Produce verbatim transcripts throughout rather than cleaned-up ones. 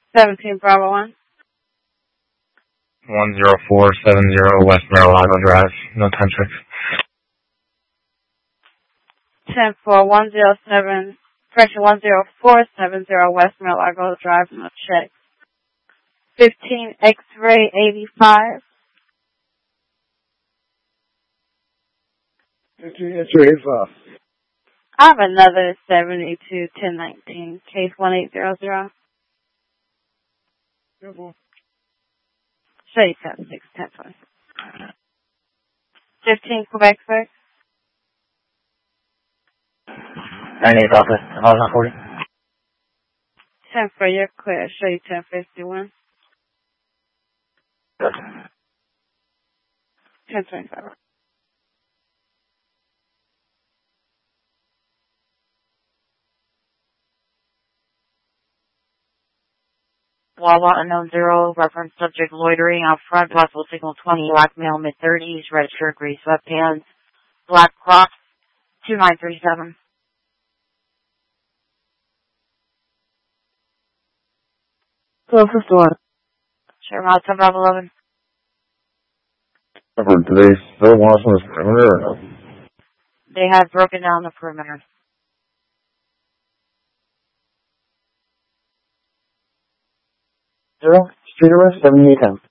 seventeen Bravo one. one zero four seven zero West Mar-a-Lago Drive, no time check. ten four one zero seven, correction one zero four seven zero West Mar-a-Lago Drive, no check. fifteen X-ray eighty-five. fifteen X-ray eighty-five. I have another seventy-two ten nineteen, case one eight zero zero. Careful. Show you ten six ten twenty. fifteen Quebec, sir. nine eight office, one forty. ten for you're clear. Show you ten fifty-one. ten twenty-five. Wawa unknown zero, reference subject loitering out front, possible signal twenty, black male mid thirties, red shirt, gray sweatpants, black crocs, two nine three seven. Closest one. Sure, mile ten five eleven. Remember, do they still want us on this perimeter or no? They have broken down the perimeter. Zero, street arrest, seventy-eight ten.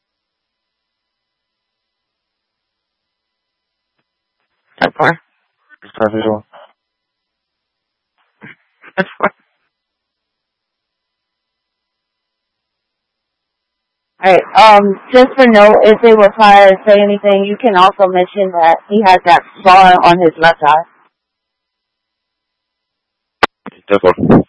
Ten four. Five visual. Ten four. Alright, um, just for note, if they reply or say anything, you can also mention that he has that scar on his left eye. Ten four.